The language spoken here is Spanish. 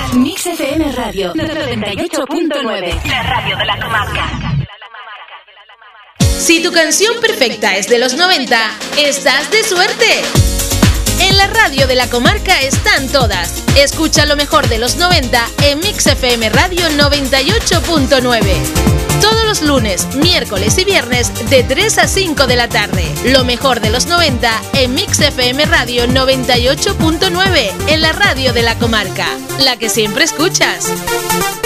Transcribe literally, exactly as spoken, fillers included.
Mix F M Radio noventa y ocho punto nueve, la radio de la comarca. Si tu canción perfecta es de los noventa, estás de suerte. En la radio de la comarca están todas. Escucha lo mejor de los noventa en Mix F M Radio noventa y ocho punto nueve. Todos los lunes, miércoles y viernes de tres a cinco de la tarde. Lo mejor de los noventa en Mix F M Radio noventa y ocho punto nueve, en la radio de la comarca. La que siempre escuchas.